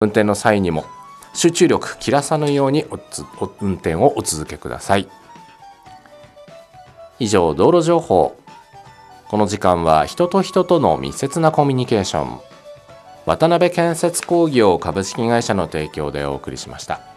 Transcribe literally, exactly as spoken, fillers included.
運転の際にも集中力切らさぬようにおつお運転をお続けください。以上、道路情報。この時間は人と人との密接なコミュニケーション、渡辺建設工業株式会社の提供でお送りしました。